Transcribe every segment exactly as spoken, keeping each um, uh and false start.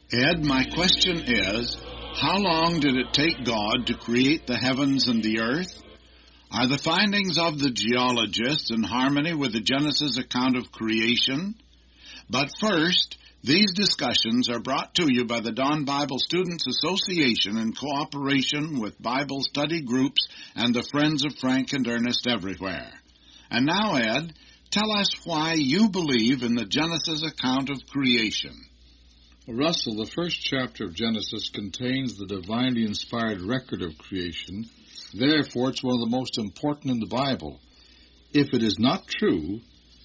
Ed, my question is, how long did it take God to create the heavens and the earth? Are the findings of the geologists in harmony with the Genesis account of creation? But first, these discussions are brought to you by the Dawn Bible Students Association in cooperation with Bible study groups and the Friends of Frank and Ernest everywhere. And now, Ed, tell us why you believe in the Genesis account of creation. Well, Russell, the first chapter of Genesis contains the divinely inspired record of creation. Therefore, it's one of the most important in the Bible. If it is not true,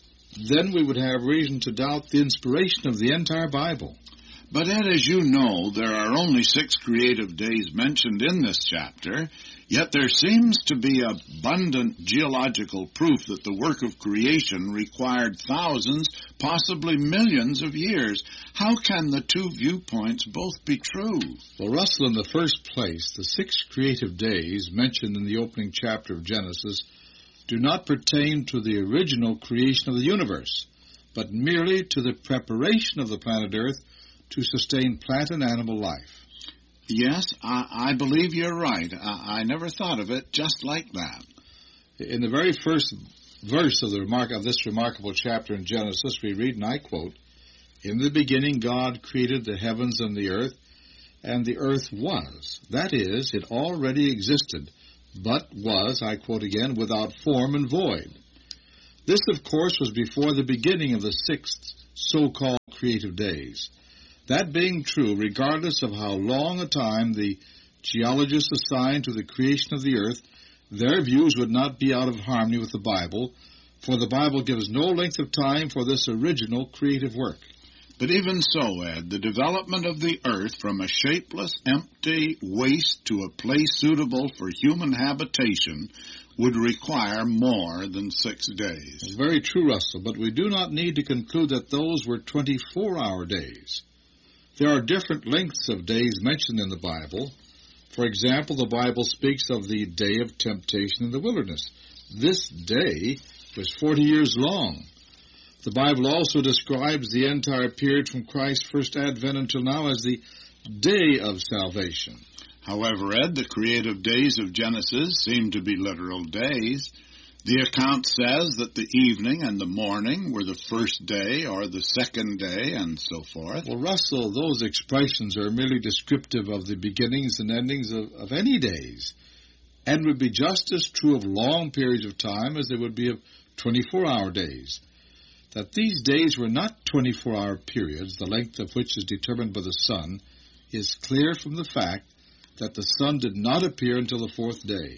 then we would have reason to doubt the inspiration of the entire Bible. But, Ed, as you know, there are only six creative days mentioned in this chapter, yet there seems to be abundant geological proof that the work of creation required thousands, possibly millions of years. How can the two viewpoints both be true? Well, Russell, in the first place, the six creative days mentioned in the opening chapter of Genesis do not pertain to the original creation of the universe, but merely to the preparation of the planet Earth to sustain plant and animal life. Yes, I, I believe you're right. I, I never thought of it just like that. In the very first verse of, the remark, of this remarkable chapter in Genesis, we read, and I quote, "In the beginning God created the heavens and the earth, and the earth was." That is, it already existed, but was, I quote again, without form and void. This, of course, was before the beginning of the sixth so-called creative days. That being true, regardless of how long a time the geologists assigned to the creation of the earth, their views would not be out of harmony with the Bible, for the Bible gives no length of time for this original creative work. But even so, Ed, the development of the earth from a shapeless, empty waste to a place suitable for human habitation would require more than six days. It's very true, Russell, but we do not need to conclude that those were twenty-four hour days. There are different lengths of days mentioned in the Bible. For example, the Bible speaks of the day of temptation in the wilderness. This day was forty years long. The Bible also describes the entire period from Christ's first advent until now as the day of salvation. However, Ed, the creative days of Genesis seem to be literal days. The account says that the evening and the morning were the first day or the second day and so forth. Well, Russell, those expressions are merely descriptive of the beginnings and endings of, of any days, and would be just as true of long periods of time as they would be of twenty-four hour days. That these days were not twenty-four hour periods, the length of which is determined by the sun, is clear from the fact that the sun did not appear until the fourth day.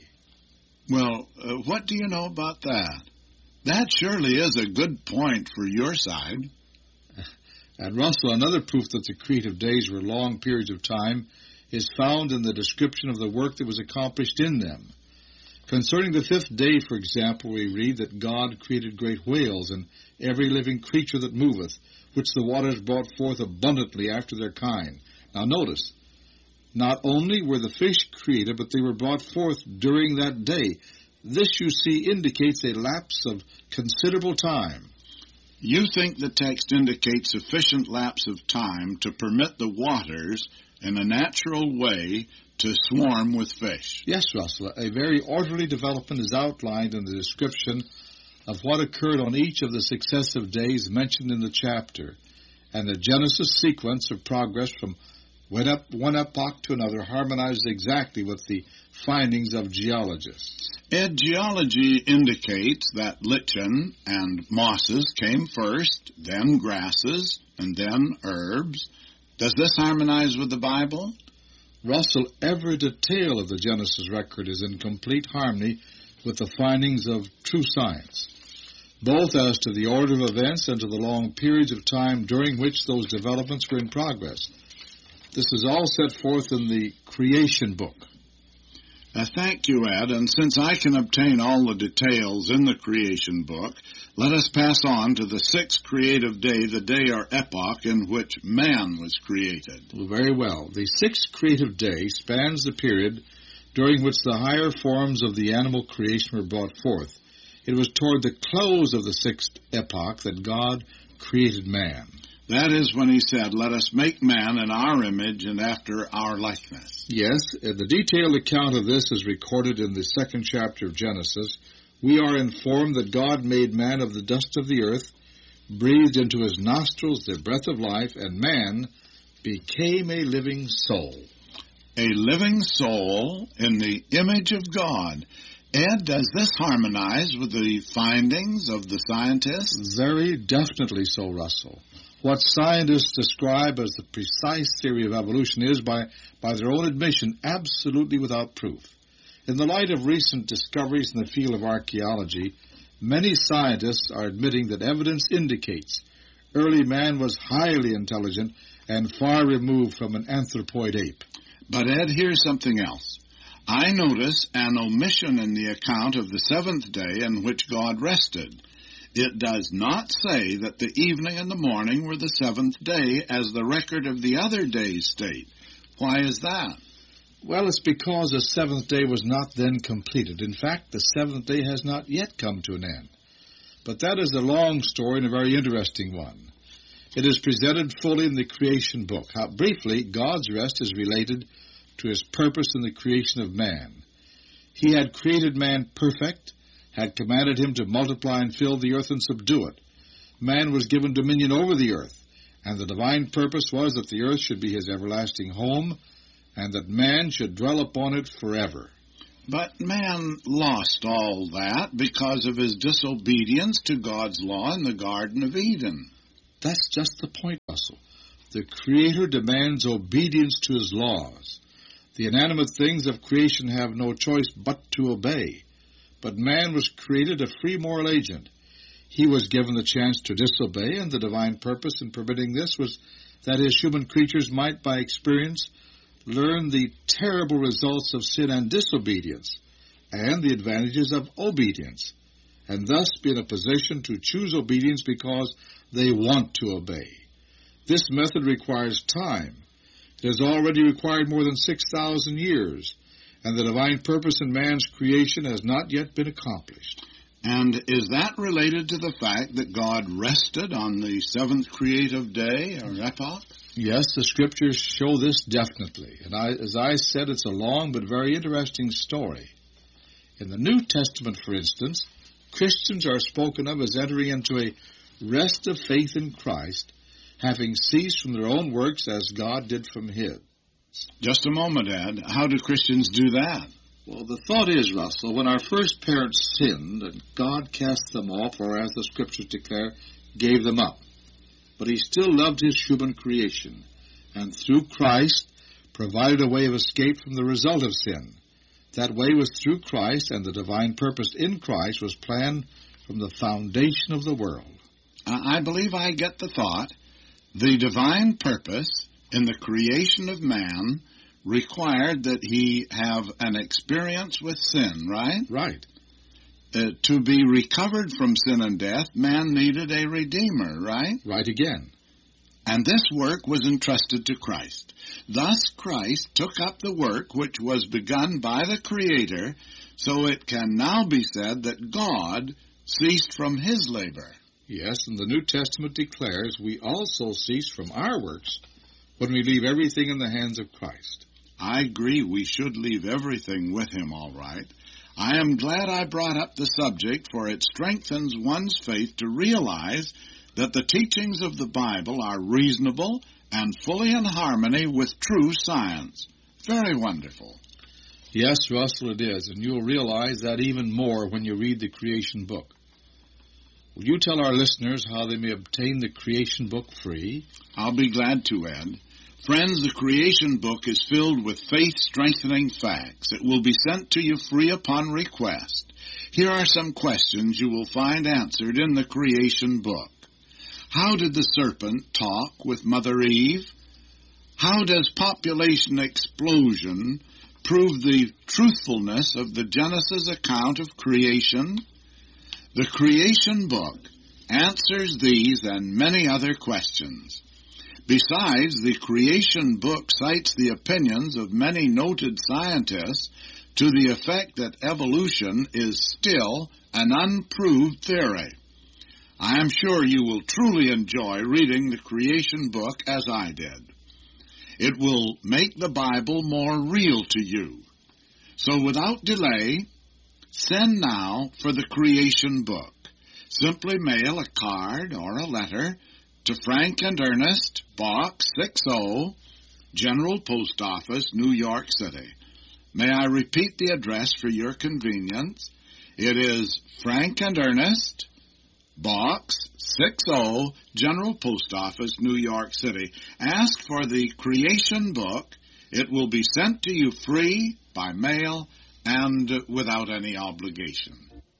Well, uh, what do you know about that? That surely is a good point for your side. And Russell, another proof that the creative days were long periods of time is found in the description of the work that was accomplished in them. Concerning the fifth day, for example, we read that God created great whales and every living creature that moveth, which the waters brought forth abundantly after their kind. Now notice, not only were the fish created, but they were brought forth during that day. This, you see, indicates a lapse of considerable time. You think the text indicates sufficient lapse of time to permit the waters, in a natural way, to swarm with fish? Yes, Russell. A very orderly development is outlined in the description of what occurred on each of the successive days mentioned in the chapter, and the Genesis sequence of progress from Went up one epoch to another harmonized exactly with the findings of geologists. Ed, geology indicates that lichen and mosses came first, then grasses, and then herbs. Does this harmonize with the Bible? Russell, every detail of the Genesis record is in complete harmony with the findings of true science, both as to the order of events and to the long periods of time during which those developments were in progress. This is all set forth in the creation book. Uh, thank you, Ed, and since I can obtain all the details in the creation book, let us pass on to the sixth creative day, the day or epoch in which man was created. Well, very well. The sixth creative day spans the period during which the higher forms of the animal creation were brought forth. It was toward the close of the sixth epoch that God created man. That is when he said, let us make man in our image and after our likeness. Yes, the detailed account of this is recorded in the second chapter of Genesis. We are informed that God made man of the dust of the earth, breathed into his nostrils the breath of life, and man became a living soul. A living soul in the image of God. Ed, does this harmonize with the findings of the scientists? Very definitely so, Russell. What scientists describe as the precise theory of evolution is, by, by their own admission, absolutely without proof. In the light of recent discoveries in the field of archaeology, many scientists are admitting that evidence indicates early man was highly intelligent and far removed from an anthropoid ape. But, Ed, here's something else. I notice an omission in the account of the seventh day in which God rested. It does not say that the evening and the morning were the seventh day, as the record of the other days state. Why is that? Well, it's because the seventh day was not then completed. In fact, the seventh day has not yet come to an end. But that is a long story and a very interesting one. It is presented fully in the creation book. How, briefly, God's rest is related to his purpose in the creation of man. He had created man perfect, had commanded him to multiply and fill the earth and subdue it. Man was given dominion over the earth, and the divine purpose was that the earth should be his everlasting home, and that man should dwell upon it forever. But man lost all that because of his disobedience to God's law in the Garden of Eden. That's just the point, Russell. The Creator demands obedience to his laws. The inanimate things of creation have no choice but to obey. But man was created a free moral agent. He was given the chance to disobey, and the divine purpose in permitting this was that his human creatures might, by experience, learn the terrible results of sin and disobedience, and the advantages of obedience, and thus be in a position to choose obedience because they want to obey. This method requires time. It has already required more than six thousand years, and the divine purpose in man's creation has not yet been accomplished. And is that related to the fact that God rested on the seventh creative day or epoch? Yes, the Scriptures show this definitely. And I, as I said, it's a long but very interesting story. In the New Testament, for instance, Christians are spoken of as entering into a rest of faith in Christ, having ceased from their own works as God did from his. Just a moment, Ed. How do Christians do that? Well, the thought is, Russell, when our first parents sinned, and God cast them off, or as the Scriptures declare, gave them up. But he still loved his human creation, and through Christ provided a way of escape from the result of sin. That way was through Christ, and the divine purpose in Christ was planned from the foundation of the world. I believe I get the thought. The divine purpose in the creation of man required that he have an experience with sin, right? Right. Uh, to be recovered from sin and death, man needed a Redeemer, right? Right again. And this work was entrusted to Christ. Thus Christ took up the work which was begun by the Creator, so it can now be said that God ceased from his labor. Yes, and the New Testament declares we also cease from our works when we leave everything in the hands of Christ. I agree we should leave everything with him, all right. I am glad I brought up the subject, for it strengthens one's faith to realize that the teachings of the Bible are reasonable and fully in harmony with true science. Very wonderful. Yes, Russell, it is, and you'll realize that even more when you read the creation book. Will you tell our listeners how they may obtain the creation book free? I'll be glad to, Ed. Friends, the creation book is filled with faith-strengthening facts. It will be sent to you free upon request. Here are some questions you will find answered in the creation book. How did the serpent talk with Mother Eve? How does population explosion prove the truthfulness of the Genesis account of creation? The creation book answers these and many other questions. Besides, the creation book cites the opinions of many noted scientists to the effect that evolution is still an unproved theory. I am sure you will truly enjoy reading the creation book as I did. It will make the Bible more real to you. So without delay, send now for the creation book. Simply mail a card or a letter to Frank and Ernest, Box sixty, General Post Office, New York City. May I repeat the address for your convenience? It is Frank and Ernest, Box sixty, General Post Office, New York City. Ask for the creation book. It will be sent to you free by mail and without any obligation.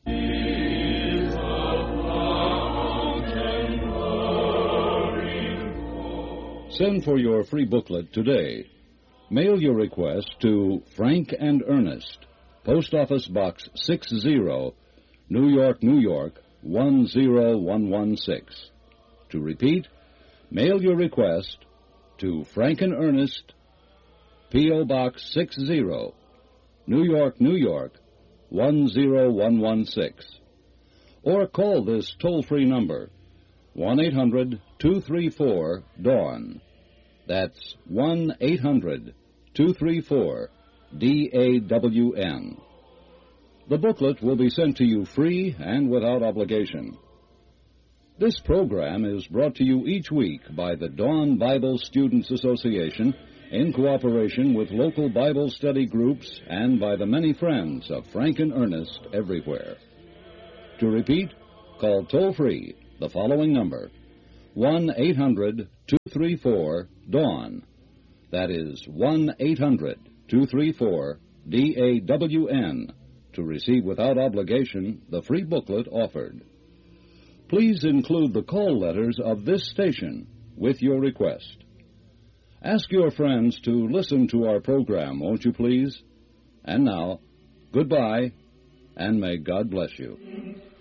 Send for your free booklet today. Mail your request to Frank and Ernest, Post Office Box sixty, New York, New York, one zero one one six. To repeat, mail your request to Frank and Ernest, P O. Box sixty, New York, New York, one zero one one six. Or call this toll-free number, one eight hundred two three four DAWN. That's one eight hundred two three four D A W N. The booklet will be sent to you free and without obligation. This program is brought to you each week by the Dawn Bible Students Association in cooperation with local Bible study groups and by the many friends of Frank and Ernest everywhere. To repeat, call toll-free the following number, one eight hundred two three four DAWN. That is one eight hundred two three four D A W N to receive without obligation the free booklet offered. Please include the call letters of this station with your request. Ask your friends to listen to our program, won't you please? And now, goodbye, and may God bless you.